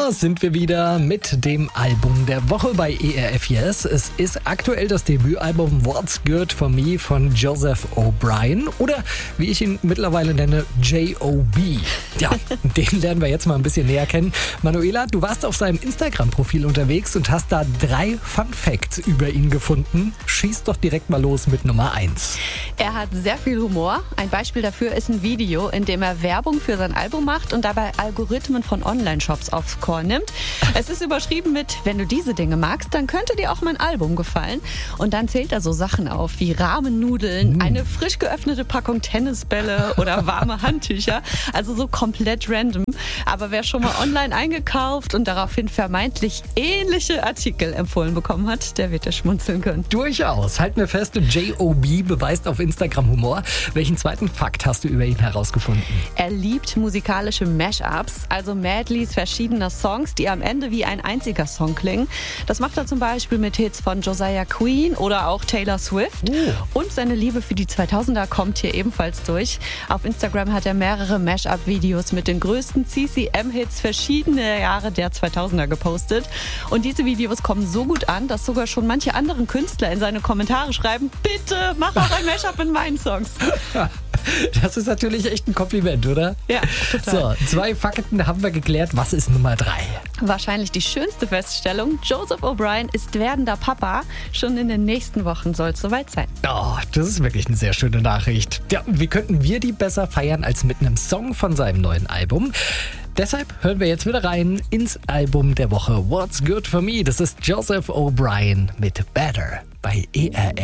Da sind wir wieder mit dem Album der Woche bei ERF Yes. Es ist aktuell das Debütalbum What's Good For Me von Joseph O'Brien oder wie ich ihn mittlerweile nenne, J.O.B. Ja, den lernen wir jetzt mal ein bisschen näher kennen. Manuela, du warst auf seinem Instagram-Profil unterwegs und hast da 3 Fun Facts über ihn gefunden. Schieß doch direkt mal los mit Nummer 1. Er hat sehr viel Humor. Ein Beispiel dafür ist ein Video, in dem er Werbung für sein Album macht und dabei Algorithmen von Online-Shops aufs Korn nimmt. Es ist überschrieben mit: Wenn du diese Dinge magst, dann könnte dir auch mein Album gefallen. Und dann zählt er so Sachen auf wie Ramennudeln, eine frisch geöffnete Packung Tennisbälle oder warme Handtücher. Also so komplett random. Aber wer schon mal online eingekauft und daraufhin vermeintlich ähnliche Artikel empfohlen bekommen hat, der wird ja schmunzeln können. Durchaus. Halten wir fest, J.O.B. beweist auf Instagram Humor. Welchen zweiten Fakt hast du über ihn herausgefunden? Er liebt musikalische Mashups, also Medleys verschiedener Songs, die am Ende wie ein einziger Song klingen. Das macht er zum Beispiel mit Hits von Josiah Queen oder auch Taylor Swift. Und seine Liebe für die 2000er kommt hier ebenfalls durch. Auf Instagram hat er mehrere Mashup-Videos mit den größten CCM-Hits verschiedener Jahre der 2000er gepostet. Und diese Videos kommen so gut an, dass sogar schon manche anderen Künstler in seine Kommentare schreiben: Bitte, mach auch ein Mashup in meinen Songs. Das ist natürlich echt ein Kompliment, oder? Ja, total. So, 2 Fakten haben wir geklärt. Was ist Nummer 3? Wahrscheinlich die schönste Feststellung: Joseph O'Brien ist werdender Papa. Schon in den nächsten Wochen soll es soweit sein. Oh, das ist wirklich eine sehr schöne Nachricht. Ja, wie könnten wir die besser feiern als mit einem Song von seinem neuen Album? Deshalb hören wir jetzt wieder rein ins Album der Woche What's Good For Me. Das ist Joseph O'Brien mit Better bei ERF.